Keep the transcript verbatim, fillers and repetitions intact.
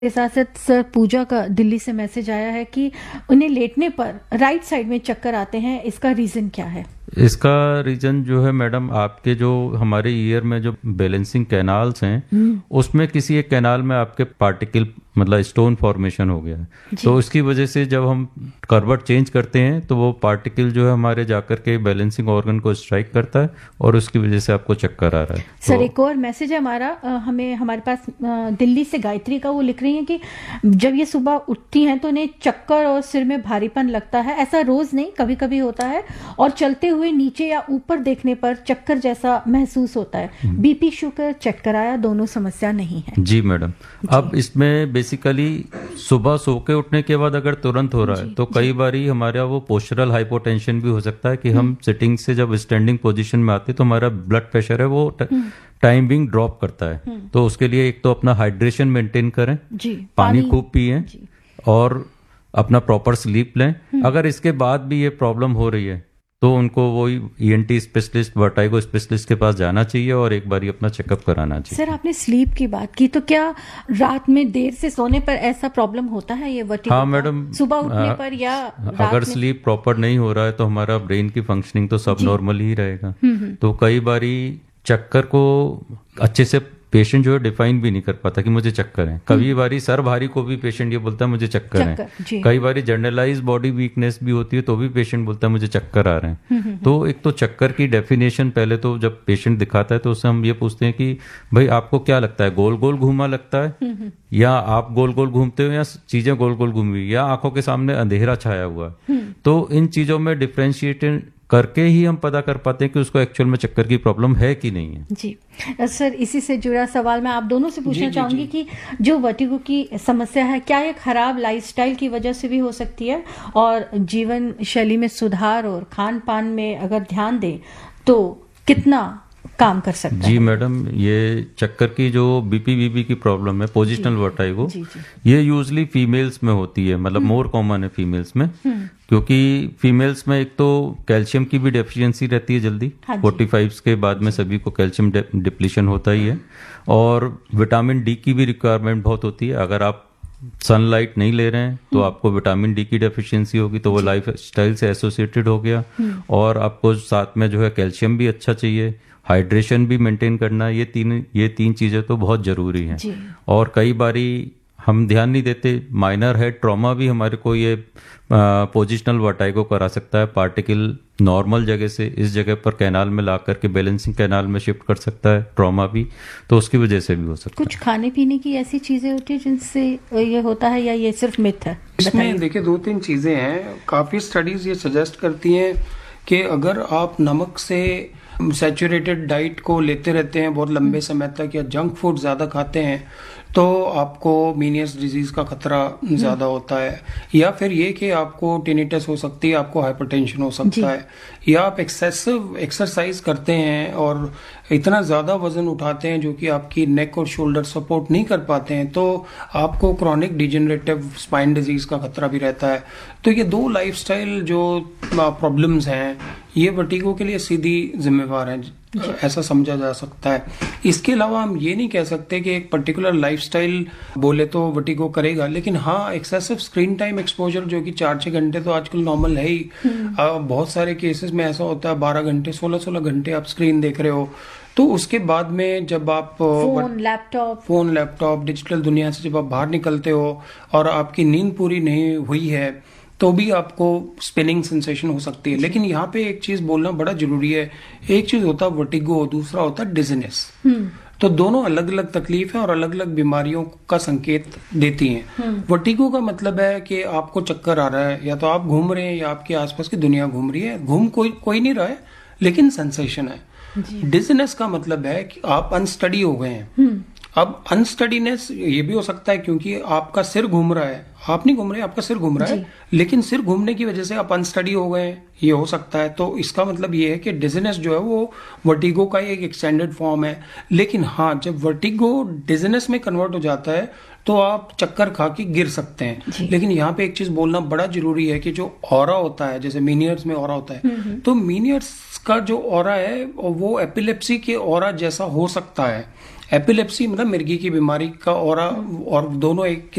के साथ साथ सर पूजा का दिल्ली से मैसेज आया है कि उन्हें लेटने पर राइट साइड में चक्कर आते हैं, इसका रीजन क्या है? इसका रीजन जो है मैडम, आपके जो हमारे ईयर में जो बैलेंसिंग कैनाल्स हैं उसमें किसी एक कैनाल में आपके पार्टिकल मतलब स्टोन फॉर्मेशन हो गया है। तो इसकी वजह से जब हम करवट चेंज करते हैं तो वो पार्टिकल जो है हमारे जाकर के बैलेंसिंग ऑर्गन को स्ट्राइक करता है और उसकी वजह से आपको चक्कर आ रहा है। सर तो एक और मैसेज है हमारा, अ, हमें हमारे पास अ, दिल्ली से गायत्री का, वो लिख रही हैं कि जब ये सुबह उठती हैं तो उन्हें चक्कर और सिर में भारीपन लगता है। ऐसा रोज नहीं, कभी कभी होता है और चलते हुए नीचे या ऊपर देखने पर चक्कर जैसा महसूस होता है। बीपी शुगर चेक कराया, दोनों समस्या नहीं है। जी मैडम, अब इसमें बेसिकली सुबह सो के उठने के बाद अगर तुरंत हो रहा है तो कई बारी हमारा वो पोस्चरल हाइपोटेंशन भी हो सकता है कि हम सिटिंग से जब स्टैंडिंग पोजीशन में आते हैं तो हमारा ब्लड प्रेशर है वो टाइम बिंग ड्रॉप करता है। तो उसके लिए एक तो अपना हाइड्रेशन मेंटेन करें, जी, पानी खूब पिएं और अपना प्रॉपर स्लीप लें। अगर इसके बाद भी ये प्रॉब्लम हो रही है तो उनको वही ईएनटी स्पेशलिस्ट, वर्टाइगो स्पेशलिस्ट के पास जाना चाहिए और एक बार अपना चेकअप कराना चाहिए। सर आपने स्लीप की बात की, तो क्या रात में देर से सोने पर ऐसा प्रॉब्लम होता है ये वर्टिगो? हाँ मैडम, सुबह उठने पर या रात अगर में? स्लीप प्रॉपर नहीं हो रहा है तो हमारा ब्रेन की फंक्शनिंग तो सब नॉर्मल ही रहेगा। तो कई बारी चक्कर को अच्छे से पेशेंट जो है डिफाइन भी नहीं कर पाता कि मुझे चक्कर है। कई बारी सर भारी को भी पेशेंट ये बोलता है मुझे चक्कर है। कई बारी जनरलाइज बॉडी वीकनेस भी होती है तो भी पेशेंट बोलता है मुझे चक्कर आ रहे हैं। तो एक तो चक्कर की डेफिनेशन पहले तो जब पेशेंट दिखाता है तो उससे हम ये पूछते हैं कि भाई आपको क्या लगता है, गोल गोल घूमा लगता है या आप गोल गोल घूमते हो या चीजें गोल गोल घूमी हुई या आंखों के सामने अंधेरा छाया हुआ है। तो इन चीजों में डिफ्रेंशिएट करके ही हम पता कर पाते हैं कि उसको एक्चुअल में चक्कर की प्रॉब्लम है कि नहीं है। जी सर, इसी से जुड़ा सवाल मैं आप दोनों से पूछना चाहूंगी कि जो वर्टिगो की समस्या है, क्या ये खराब लाइफस्टाइल की वजह से भी हो सकती है और जीवन शैली में सुधार और खान पान में अगर ध्यान दें तो कितना काम कर सकता जी है? मैडम, ये चक्कर की जो बीपी बीबी की प्रॉब्लम है, पोजिशनल वर्टाइगो, ये यूजली फीमेल्स में होती है, मतलब मोर कॉमन है फीमेल्स में। क्योंकि फीमेल्स में एक तो कैल्शियम की भी डेफिशिएंसी रहती है जल्दी, हाँ पैंतालीस के बाद में सभी को कैल्शियम डिप्लीशन होता ही है। और विटामिन डी की भी रिक्वायरमेंट बहुत होती है। अगर आप सनलाइट नहीं ले रहे हैं तो आपको विटामिन डी की डेफिशिएंसी होगी, तो वो लाइफ स्टाइल से एसोसिएटेड हो गया। और आपको साथ में जो है कैल्शियम भी अच्छा चाहिए, हाइड्रेशन भी मेंटेन करना, ये तीन ये तीन चीजें तो बहुत जरूरी हैं। और कई बारी हम ध्यान नहीं देते, माइनर हेड ट्रॉमा भी हमारे को ये पोजिशनल वर्टाइगो करा सकता है। पार्टिकल नॉर्मल जगह से इस जगह पर कैनाल में ला करके बैलेंसिंग कैनाल में शिफ्ट कर सकता है, ट्रॉमा भी, तो उसकी वजह से भी हो सकता है। कुछ खाने पीने की ऐसी चीजें होती है जिनसे ये होता है या ये सिर्फ मिथ है? इसमें देखिए दो तीन चीजें हैं। काफी स्टडीज ये सजेस्ट करती हैं कि अगर आप नमक से सैचुरेटेड डाइट को लेते रहते हैं बहुत लंबे समय तक या जंक फूड ज्यादा खाते हैं तो आपको मीनियस डिजीज का खतरा ज्यादा होता है। या फिर ये कि आपको टिनिटस हो सकती है, आपको हाइपरटेंशन हो सकता है। या आप एक्सेसिव एक्सरसाइज करते हैं और इतना ज्यादा वजन उठाते हैं जो कि आपकी नेक और शोल्डर सपोर्ट नहीं कर पाते हैं तो आपको क्रॉनिक डिजेनरेटिव स्पाइन डिजीज का खतरा भी रहता है। तो ये दो लाइफस्टाइल जो प्रॉब्लम्स हैं ये वर्टिगो के लिए सीधी जिम्मेवार हैं, ऐसा समझा जा सकता है। इसके अलावा हम ये नहीं कह सकते कि एक पर्टिकुलर लाइफस्टाइल बोले तो वर्टिगो करेगा, लेकिन हाँ एक्सेसिव स्क्रीन टाइम एक्सपोजर जो कि चार छह घंटे तो आजकल नॉर्मल है ही। बहुत सारे केसेस में ऐसा होता है बारह घंटे सोलह सोलह घंटे आप स्क्रीन देख रहे हो। तो उसके बाद में जब आप phone laptop phone laptop digital दुनिया से जब आप बाहर निकलते हो और आपकी नींद पूरी नहीं हुई है तो भी आपको स्पिनिंग सेंसेशन हो सकती है। लेकिन यहाँ पे एक चीज बोलना बड़ा जरूरी है। एक चीज होता है वर्टिगो, दूसरा होता है डिजीनेस। तो दोनों अलग अलग तकलीफ है और अलग अलग बीमारियों का संकेत देती हैं। वर्टिगो का मतलब है कि आपको चक्कर आ रहा है, या तो आप घूम रहे हैं या आपके आसपास की दुनिया घूम रही है। घूम कोई कोई नहीं रहा है लेकिन सेंसेशन है। डिजीनेस का मतलब है कि आप अनस्टडी हो गए हैं। अब अनस्टडीनेस ये भी हो सकता है क्योंकि आपका सिर घूम रहा है, आप नहीं घूम रहे, आपका सिर घूम रहा है, लेकिन सिर घूमने की वजह से आप अनस्टडी हो गए हैं, ये हो सकता है। तो इसका मतलब ये है कि डिजीनेस जो है वो वर्टिगो का एक एक्सटेंडेड फॉर्म है। लेकिन हाँ, जब वर्टिगो डिजीनेस में कन्वर्ट हो जाता है तो आप चक्कर खा के गिर सकते हैं। लेकिन यहाँ पे एक चीज बोलना बड़ा जरूरी है कि जो ऑरा होता है, जैसे मीनियर्स में ऑरा होता है, तो मीनियर्स का जो ऑरा है वो एपिलेप्सी के ऑरा जैसा हो सकता है। एपिलेप्सी मतलब मिर्गी की बीमारी का और और दोनों एक